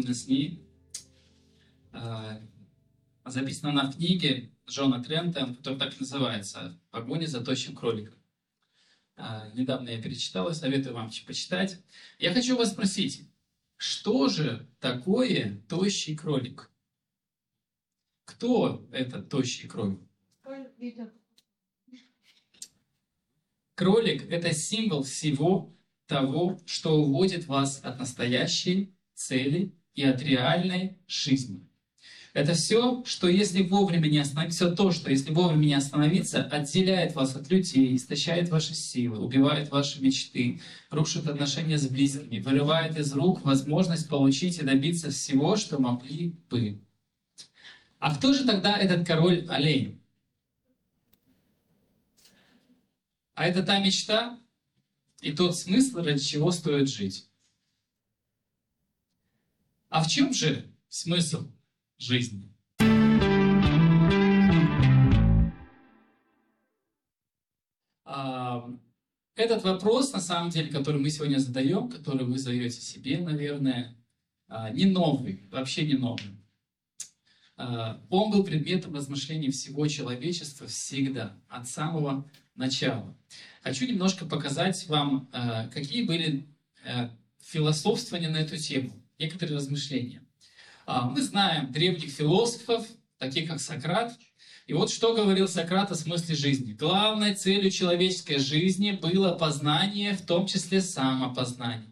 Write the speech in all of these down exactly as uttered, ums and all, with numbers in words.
СМИ. Записана она в книге Джона Трента, которая так и называется «Погоня за тощим кроликом». Недавно я перечитал, и советую вам почитать. Я хочу вас спросить, что же такое тощий кролик? Кто этот тощий кролик? Кролик – это символ всего того, что уводит вас от настоящей цели и от реальной жизни. Это все, что если вовремя не остановиться, все то, что если вовремя не остановиться, отделяет вас от людей, истощает ваши силы, убивает ваши мечты, рушит отношения с близкими, вырывает из рук возможность получить и добиться всего, что могли бы. А кто же тогда этот король-олень? А это та мечта и тот смысл, ради чего стоит жить. А в чем же смысл жизни? Этот вопрос, на самом деле, который мы сегодня задаем, который вы задаете себе, наверное, не новый, вообще не новый. Он был предметом размышлений всего человечества всегда, от самого начала. Хочу немножко показать вам, какие были философствования на эту тему, некоторые размышления. Мы знаем древних философов, таких как Сократ. И вот что говорил Сократ о смысле жизни. Главной целью человеческой жизни было познание, в том числе самопознание.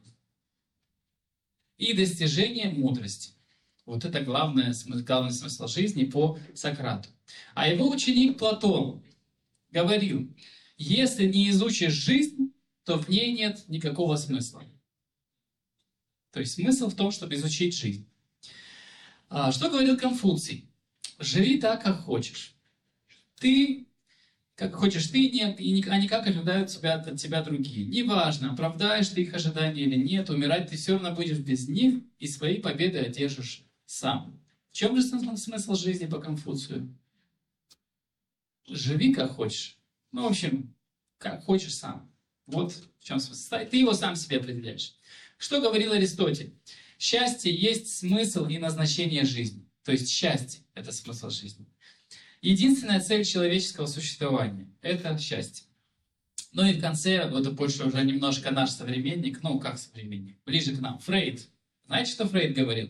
И достижение мудрости. Вот это главное, главный смысл жизни по Сократу. А его ученик Платон говорил, если не изучишь жизнь, то в ней нет никакого смысла. То есть смысл в том, чтобы изучить жизнь. А что говорил Конфуций? Живи так, как хочешь. Ты, как хочешь ты, нет, и а не как ожидают тебя, от тебя другие. Неважно, оправдаешь ты их ожидания или нет, умирать ты все равно будешь без них, и свои победы одержишь сам. В чем же смысл жизни по Конфуцию? Живи как хочешь. Ну, в общем, как хочешь сам. Вот в чем смысл. Ты его сам себе определяешь. Что говорил Аристотель? Счастье есть смысл и назначение жизни. То есть счастье – это смысл жизни. Единственная цель человеческого существования – это счастье. Ну и в конце, вот больше уже немножко наш современник, ну как современник, ближе к нам, Фрейд. Знаете, что Фрейд говорил?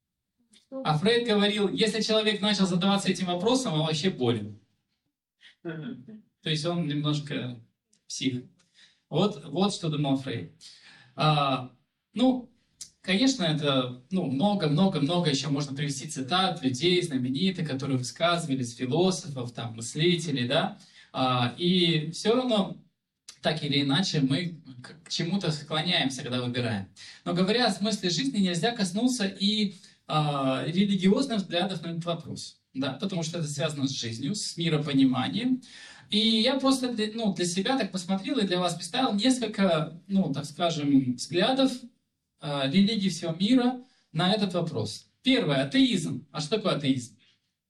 А Фрейд говорил, если человек начал задаваться этим вопросом, он вообще болен. То есть он немножко псих. Вот, вот что думал Фрейд. А, ну, конечно, это много-много-много еще можно привести цитат людей знаменитых, которые высказывались, философов, там, мыслителей, да. А, и все равно, так или иначе, мы к чему-то склоняемся, когда выбираем. Но говоря о смысле жизни, нельзя коснуться и а, религиозных взглядов на этот вопрос. Да, потому что это связано с жизнью, с миропониманием. И я просто для, ну, для себя так посмотрел и для вас представил несколько, ну, так скажем, взглядов э, религий всего мира на этот вопрос. Первое – атеизм. А что такое атеизм?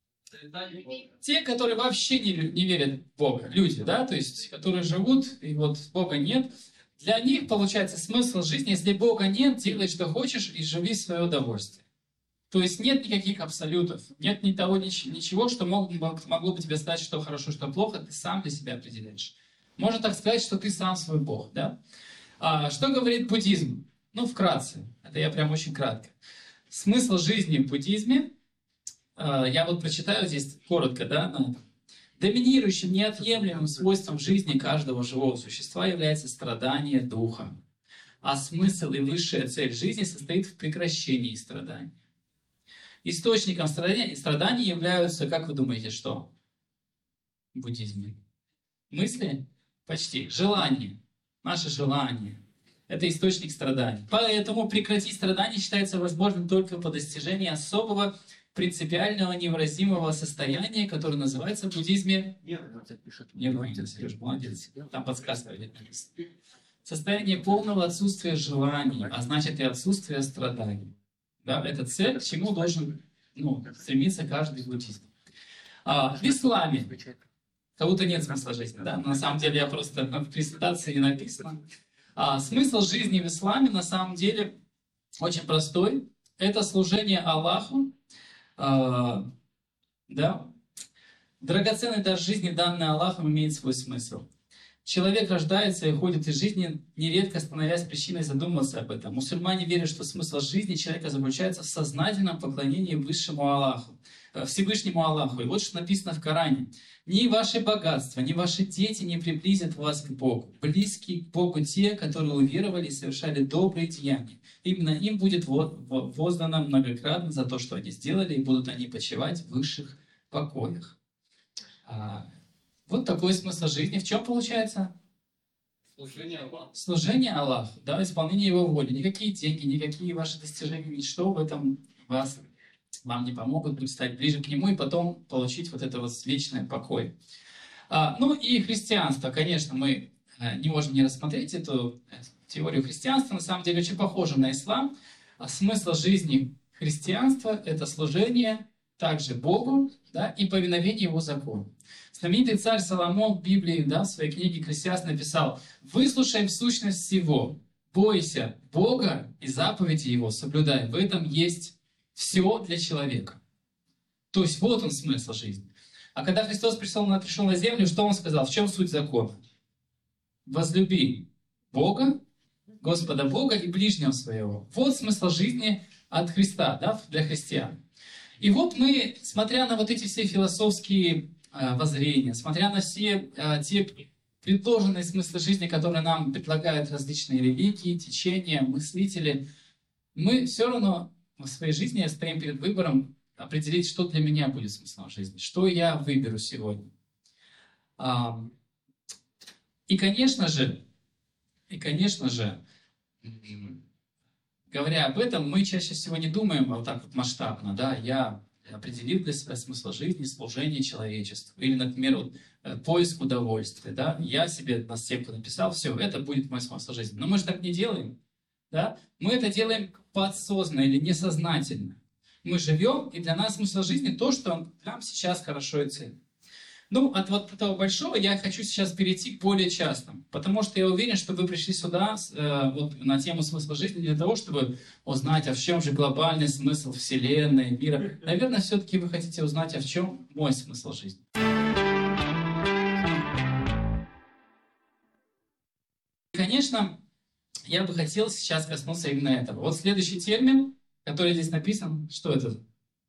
Те, которые вообще не, не верят в Бога, люди, да, то есть, которые живут, и вот Бога нет. Для них, получается, смысл жизни, если Бога нет, делай, что хочешь, и живи в свое удовольствие. То есть нет никаких абсолютов, нет ни того, ничего, что мог, могло бы тебе сказать, что хорошо, что плохо, ты сам для себя определяешь. Можно так сказать, что ты сам свой Бог, да? А что говорит буддизм? Ну, вкратце, это я прям очень кратко. Смысл жизни в буддизме, я вот прочитаю здесь коротко, да, на этом. Доминирующим, неотъемлемым свойством жизни каждого живого существа является страдание духа. А смысл и высшая цель жизни состоит в прекращении страданий. Источником страданий, страданий являются, как вы думаете, что в буддизме? Мысли? Почти. Желания. Наше желание. Это источник страданий. Поэтому прекратить страдания считается возможным только по достижении особого принципиального невыразимого состояния, которое называется в буддизме... Не молодец, Сереж, молодец. Там подсказка написано. Состояние полного отсутствия желаний, а значит и отсутствия страданий. Да, это цель, к чему должен ну, стремиться каждый буддист. А, в исламе кого-то нет смысла жизни, да? На самом деле я просто в презентации не написано. А, смысл жизни в исламе на самом деле очень простой. это служение Аллаху, э, да, драгоценный дар жизни, данный Аллахом, имеет свой смысл. Человек рождается и уходит из жизни, нередко становясь причиной задумываться об этом. Мусульмане верят, что смысл жизни человека заключается в сознательном поклонении Высшему Аллаху, Всевышнему Аллаху. И вот что написано в Коране. «Ни ваши богатства, ни ваши дети не приблизят вас к Богу. Близкие к Богу те, которые уверовали и совершали добрые деяния. Именно им будет воздано многократно за то, что они сделали, и будут они почивать в высших покоях». Вот такой смысл жизни. В чем получается? Служение Аллаху. Служение Аллаху, да, исполнение Его воли. Никакие деньги, никакие ваши достижения, ничто в этом вас, вам не помогут будут стать ближе к Нему и потом получить вот это вот вечное покой. А, ну и христианство, конечно, мы не можем не рассмотреть эту теорию христианства. На самом деле очень похожа на ислам. А смысл жизни христианства – это служение также Богу, да, и повиновение Его закону. Знаменитый царь Соломон в Библии, да, в своей книге «Экклесиаст» написал: «Выслушай в сущность всего, бойся Бога и заповеди Его соблюдай. В этом есть все для человека». То есть вот он смысл жизни. А когда Христос пришел на, пришел на землю, что Он сказал? В чем суть закона? Возлюби Бога, Господа Бога и ближнего своего. Вот смысл жизни от Христа, да, для христиан. И вот мы, смотря на вот эти все философские э, воззрения, смотря на все э, те предложенные смыслы жизни, которые нам предлагают различные религии, течения, мыслители, мы все равно в своей жизни стоим перед выбором определить, что для меня будет смыслом жизни, что я выберу сегодня. А, и, конечно же, и, конечно же, говоря об этом, мы чаще всего не думаем вот так вот масштабно, да, я определил для себя смысл жизни, служение человечеству, или, например, вот, поиск удовольствия, да, я себе на стенку написал, все, это будет мой смысл жизни. Но мы же так не делаем, да, мы это делаем подсознанно или несознательно. Мы живем, и для нас смысл жизни то, что нам сейчас хорошо и ценно. Ну, от вот этого большого я хочу сейчас перейти к более частному, потому что я уверен, что вы пришли сюда э, вот, на тему смысла жизни для того, чтобы узнать, а в чем же глобальный смысл Вселенной, мира. Наверное, все-таки вы хотите узнать, а в чем мой смысл жизни. Конечно, я бы хотел сейчас коснуться именно этого. Вот следующий термин, который здесь написан, что это?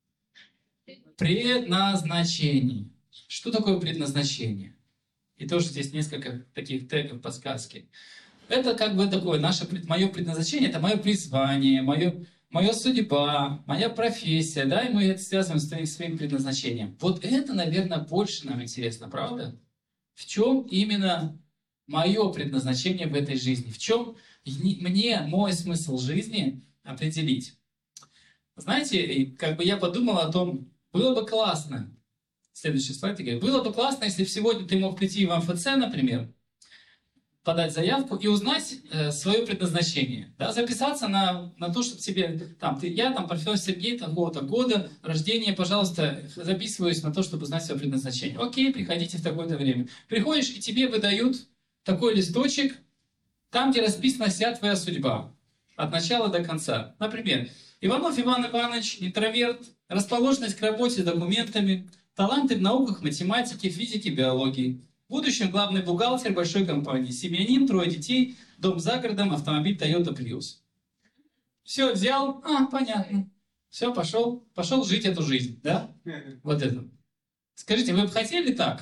Предназначение. Что такое предназначение? И тоже здесь несколько таких тегов подсказки. Это как бы такое, наше, мое предназначение, это мое призвание, мое, моя судьба, моя профессия, да, и мы это связываем с своим, своим предназначением. Вот это, наверное, больше нам интересно, правда? В чем именно мое предназначение в этой жизни? В чем мне мой смысл жизни определить? Знаете, как бы я подумал о том, было бы классно, следующий слайд, говорит, было бы классно, если бы сегодня ты мог прийти в эм эф цэ, например, подать заявку и узнать э, свое предназначение. Да, записаться на, на то, чтобы тебе, там, ты, я, там, профессор Сергей, такого-то года, рождения, пожалуйста, записываюсь на то, чтобы узнать свое предназначение. Окей, приходите в такое-то время. Приходишь, и тебе выдают такой листочек, там, где расписана вся твоя судьба, от начала до конца. Например, Иванов Иван Иванович, интроверт, расположенность к работе с документами, таланты в науках, математике, физике, биологии. В будущем главный бухгалтер большой компании. Семьянин, трое детей, дом за городом, автомобиль Toyota Prius. Все, взял, а, понятно. Все, пошел, пошел жить эту жизнь, да? Вот это. Скажите, вы бы хотели так?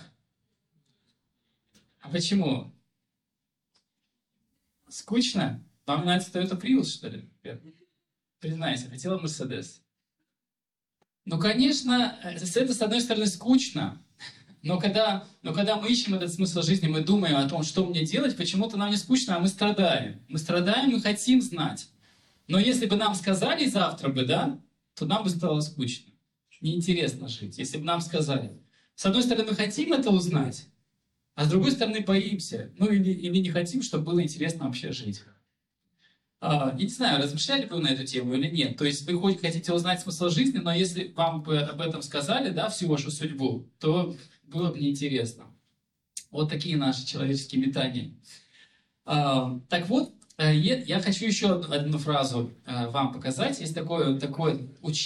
А почему? Скучно? Вам нравится Toyota Prius, что ли? Признайся, хотела Mercedes. Ну, конечно, это, с одной стороны, скучно, но когда, но когда мы ищем этот смысл жизни, мы думаем о том, что мне делать, почему-то нам не скучно, а мы страдаем. Мы страдаем и хотим знать. Но если бы нам сказали завтра бы, да, то нам бы стало скучно. Неинтересно жить, если бы нам сказали. С одной стороны, мы хотим это узнать, а с другой стороны, боимся. Ну, или, или не хотим, чтобы было интересно вообще жить. Я не знаю, размышляли бы вы на эту тему или нет. То есть вы хоть хотите узнать смысл жизни, но если вам бы об этом сказали, да, всю вашу судьбу, то было бы неинтересно. Вот такие наши человеческие метания. Так вот, Э, е- Я хочу еще одну одну фразу э, вам показать. Есть такое, такое учение.